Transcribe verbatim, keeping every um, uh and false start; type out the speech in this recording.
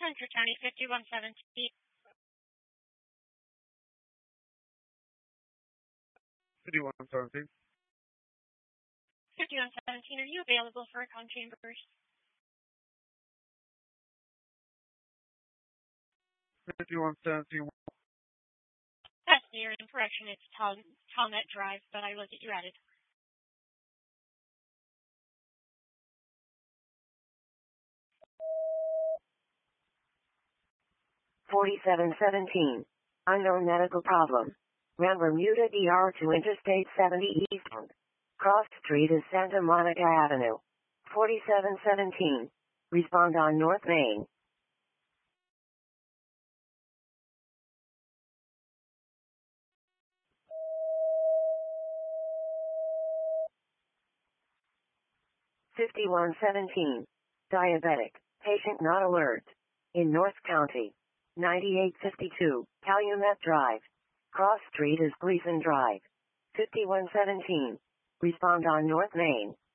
Hunter County fifty-one seventeen. fifty-one seventeen. fifty-one seventeen, are you available for recon chambers? fifty-one seventeen. That's near in correction. It's Tom, Talnut Drive, but I will get you added. forty-seven seventeen. Unknown medical problem. Ran Bermuda D R to Interstate seventy eastbound. Cross street is Santa Monica Avenue. forty-seven seventeen. Respond on North Main. fifty-one seventeen. Diabetic. Patient not alert. In North County. ninety-eight fifty-two. Calumet Drive. Cross street is Gleason Drive. fifty-one seventeen. Respond on North Main.